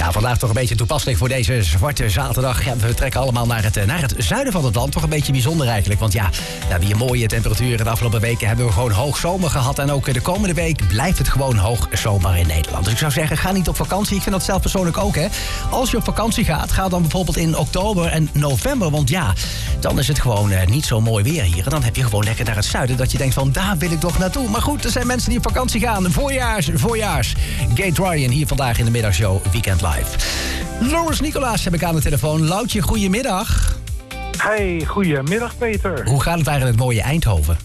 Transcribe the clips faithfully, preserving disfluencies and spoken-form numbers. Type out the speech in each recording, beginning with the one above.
Ja, vandaag toch een beetje toepasselijk voor deze zwarte zaterdag. Ja, we trekken allemaal naar het, naar het zuiden van het land. Toch een beetje bijzonder eigenlijk. Want ja, nou, die mooie temperaturen de afgelopen weken hebben we gewoon hoog zomer gehad. En ook de komende week blijft het gewoon hoog zomer in Nederland. Dus ik zou zeggen, ga niet op vakantie. Ik vind dat zelf persoonlijk ook, hè. Als je op vakantie gaat, ga dan bijvoorbeeld in oktober en november. Want ja, dan is het gewoon uh, niet zo mooi weer hier. En dan heb je gewoon lekker naar het zuiden dat je denkt van, daar wil ik toch naartoe. Maar goed, er zijn mensen die op vakantie gaan. Voorjaars, voorjaars. Gate Ryan hier vandaag in de middagshow Weekend Live. Loris Nicolaas heb ik aan de telefoon. Loutje, goedemiddag. Hey, goedemiddag Peter. Hoe gaat het eigenlijk met mooie Eindhoven?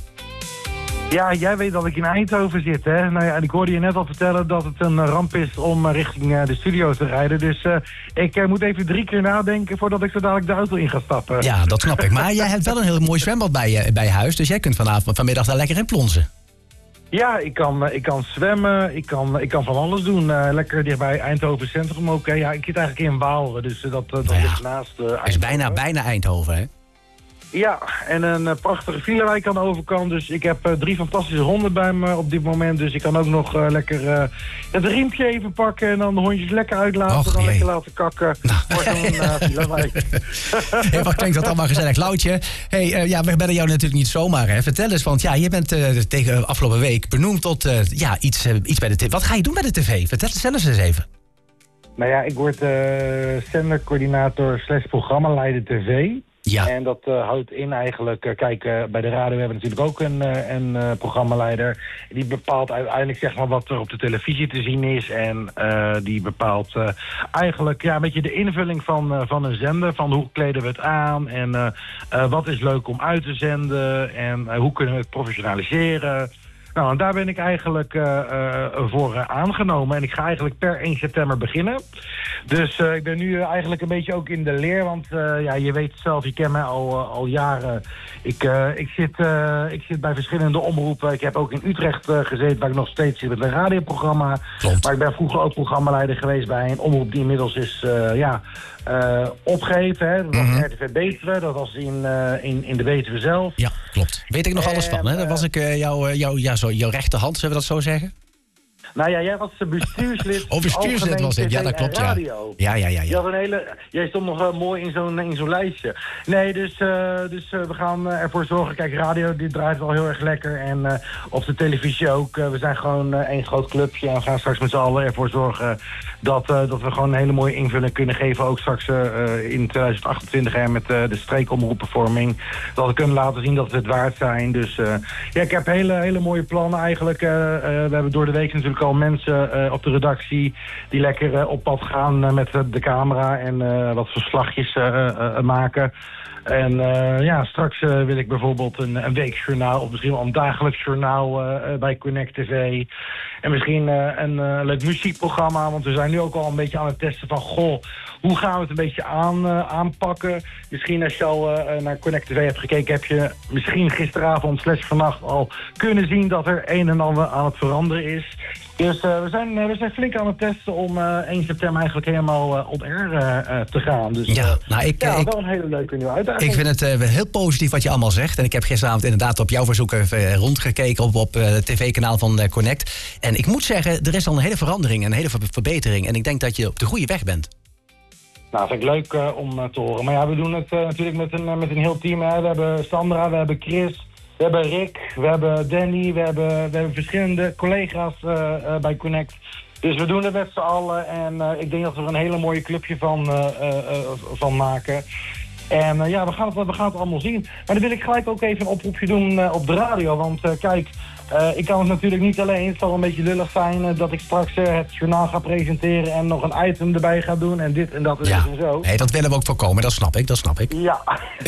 Ja, jij weet dat ik in Eindhoven zit, hè? Nou ja, en ik hoorde je net al vertellen dat het een ramp is om richting uh, de studio te rijden. Dus uh, ik uh, moet even drie keer nadenken voordat ik zo dadelijk de auto in ga stappen. Ja, dat snap ik. Maar jij hebt wel een heel mooi zwembad bij, uh, bij huis. Dus jij kunt vanavond, vanmiddag daar lekker in plonzen. Ja, ik kan, ik kan zwemmen, ik kan, ik kan van alles doen. Uh, lekker dichtbij Eindhoven Centrum ook. Uh, ja, ik zit eigenlijk in Waalre, dus uh, dat, dat nou ja, ligt naast uh, Het is bijna, bijna Eindhoven, hè? Ja, en een uh, prachtige filewijk aan de overkant. Dus ik heb uh, drie fantastische honden bij me op dit moment. Dus ik kan ook nog uh, lekker uh, het riempje even pakken en dan de hondjes lekker uitlaten. Och, dan jee. Lekker laten kakken. Nou. Voor zo'n uh, filewijk. Hey, wat klinkt dat allemaal gezellig. Loutje, hey, uh, ja, we bellen jou natuurlijk niet zomaar, hè. Vertel eens, want ja, je bent uh, tegen afgelopen week benoemd tot uh, ja, iets, uh, iets bij de tv. Wat ga je doen bij de tv? Vertel het zelfs eens even. Nou ja, ik word uh, zendercoördinator slash programmaleider tv. Ja. En dat uh, houdt in eigenlijk, uh, kijk, uh, bij de radio hebben we natuurlijk ook een, uh, een uh, programmaleider. Die bepaalt uiteindelijk zeg maar wat er op de televisie te zien is. En uh, die bepaalt uh, eigenlijk ja, een beetje de invulling van, uh, van een zender. Van hoe kleden we het aan en uh, uh, wat is leuk om uit te zenden. En uh, hoe kunnen we het professionaliseren. Nou, en daar ben ik eigenlijk uh, uh, voor uh, aangenomen. En ik ga eigenlijk per één september beginnen. Dus uh, ik ben nu uh, eigenlijk een beetje ook in de leer. Want uh, ja, je weet zelf, je kent mij al, uh, al jaren. Ik, uh, ik, zit, uh, ik zit bij verschillende omroepen. Ik heb ook in Utrecht uh, gezeten, waar ik nog steeds zit met een radioprogramma. Klopt. Maar ik ben vroeger ook programmaleider geweest bij een omroep die inmiddels is uh, ja, uh, opgegeven. Hè. Dat was mm-hmm. R T V Betuwe, dat was in, uh, in, in de Betuwe zelf. Ja, klopt. Weet ik nog alles van, hè? Dat was ik uh, jouw uh, jou, ja, zo, jouw rechterhand, zullen we dat zo zeggen? Nou ja, jij was bestuurslid. Oh, bestuurslid was ik. Ja, dat klopt, ja. Ja, ja, ja, ja. Je had een hele, jij stond nog uh, mooi in zo'n, in zo'n lijstje. Nee, dus, uh, dus uh, we gaan uh, ervoor zorgen. Kijk, radio, die draait wel heel erg lekker. En uh, op de televisie ook. Uh, we zijn gewoon uh, één groot clubje. En we gaan straks met z'n allen ervoor zorgen dat, uh, dat we gewoon een hele mooie invulling kunnen geven. Ook straks uh, in twintig achtentwintig hè, met uh, de streekomroepvorming. Dat we kunnen laten zien dat we het waard zijn. Dus uh, ja, ik heb hele, hele mooie plannen eigenlijk. Uh, uh, we hebben door de week natuurlijk al mensen uh, op de redactie die lekker uh, op pad gaan uh, met uh, de camera en uh, wat verslagjes uh, uh, maken. En uh, ja, straks uh, wil ik bijvoorbeeld een, een weekjournaal of misschien wel een dagelijks journaal uh, bij Connect T V. En misschien uh, een uh, leuk muziekprogramma, want we zijn nu ook al een beetje aan het testen van, goh, hoe gaan we het een beetje aan, uh, aanpakken? Misschien als je al uh, naar Connect T V hebt gekeken, heb je misschien gisteravond slash vannacht al kunnen zien dat er een en ander aan het veranderen is. Dus uh, we, zijn, uh, we zijn flink aan het testen om uh, één september eigenlijk helemaal uh, op air uh, te gaan. Dus ja, nou, ik, ja, ik, wel een hele leuke nieuwe uitdaging. Ik vind het uh, heel positief wat je allemaal zegt. En ik heb gisteravond inderdaad op jouw verzoek even rondgekeken op, op uh, het tv-kanaal van uh, Connect. En ik moet zeggen, er is al een hele verandering, een hele ver- verbetering. En ik denk dat je op de goede weg bent. Nou, vind ik leuk uh, om uh, te horen. Maar ja, we doen het uh, natuurlijk met een, uh, met een heel team. Hè. We hebben Sandra, we hebben Chris, we hebben Rick, we hebben Danny, we hebben, we hebben verschillende collega's uh, uh, bij Connect. Dus we doen het met z'n allen en uh, ik denk dat we er een hele mooie clubje van, uh, uh, uh, van maken. En uh, ja, we gaan, het, we gaan het allemaal zien. Maar dan wil ik gelijk ook even een oproepje doen uh, op de radio. Want uh, kijk, uh, ik kan het natuurlijk niet alleen. Het zal een beetje lullig zijn uh, dat ik straks uh, het journaal ga presenteren en nog een item erbij ga doen en dit en dat en ja. dit en zo. Nee, dat willen we ook voorkomen, dat snap ik, dat snap ik. Ja,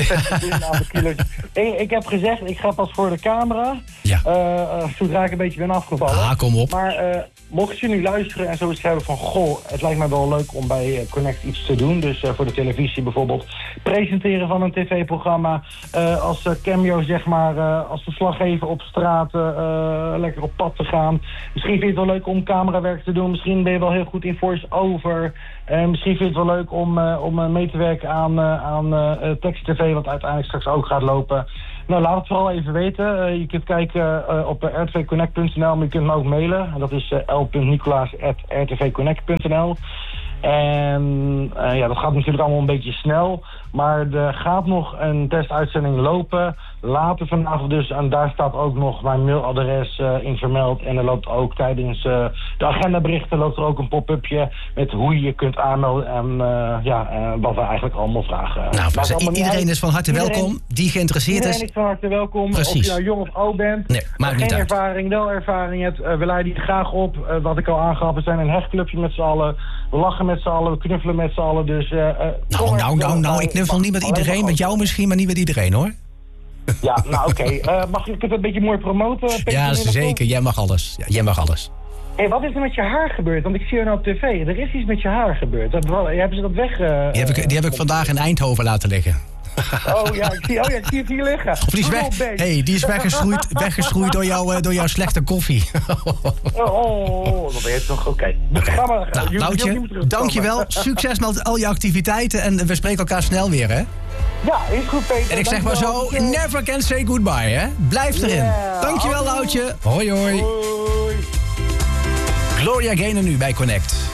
ik, ik heb gezegd, ik ga pas voor de camera. Ja. Uh, uh, zodra ik een beetje ben afgevallen. Ah, kom op. Maar uh, mocht je nu luisteren en zoiets hebben van, goh, het lijkt mij wel leuk om bij uh, Connect iets te doen. Dus uh, voor de televisie bijvoorbeeld presenteren van een tv-programma. Uh, als uh, cameo, zeg maar, uh, als verslaggever op straat uh, lekker op pad te gaan. Misschien vind je het wel leuk om camerawerk te doen. Misschien ben je wel heel goed in voice-over. Uh, misschien vind je het wel leuk om, uh, om uh, mee te werken aan, uh, aan uh, tekst-tv, wat uiteindelijk straks ook gaat lopen. Nou, laat het vooral even weten. Uh, je kunt kijken uh, op uh, r t v connect punt n l, maar je kunt me ook mailen. En dat is uh, l punt nicolaas at r t v connect punt n l. En uh, ja, dat gaat natuurlijk allemaal een beetje snel. Maar er gaat nog een testuitzending lopen. Later vanavond dus. En daar staat ook nog mijn mailadres uh, in vermeld. En er loopt ook tijdens uh, de agendaberichten loopt er ook een pop-upje met hoe je je kunt aanmelden. En uh, ja, uh, wat we eigenlijk allemaal vragen. Nou, dus iedereen uit. is van harte iedereen, welkom. Die geïnteresseerd iedereen is. Iedereen is van harte welkom. Precies. Of je nou jong of oud bent. Nee, maakt geen niet uit. ervaring, wel ervaring hebt. Uh, we leiden je graag op. Uh, wat ik al aangaf, we zijn een hechtclubje met z'n allen. We lachen met z'n allen, we knuffelen met z'n allen. Dus, uh, uh, nou, nou, nou, nou, ik knuffel niet met iedereen. Met jou misschien, maar niet met iedereen, hoor. Ja, nou oké. Okay. Uh, mag ik het een beetje mooi promoten? Ja, zeker. Jij mag alles. Ja, jij mag alles. Hé, hey, wat is er met je haar gebeurd? Want ik zie je nou op tv. Er is iets met je haar gebeurd. Dat, hebben ze dat weg... Uh, die, heb ik, die heb ik vandaag in Eindhoven laten liggen. Oh ja, ik zie, oh, ja, ik zie het hier liggen. Of die is, weg, hey, die is weggeschroeid, weggeschroeid door, jou, uh, door jouw slechte koffie. oh, oh, dat is toch oké. Okay. Okay. Nou, Loutje, dankjewel. Succes met al je activiteiten en we spreken elkaar snel weer, hè? Ja, is goed, Peter. En ik zeg maar zo, never can say goodbye, hè? Blijf erin. Yeah. Dankjewel, Loutje. Hoi, hoi. Hoi. Gloria Gaynor nu bij Connect.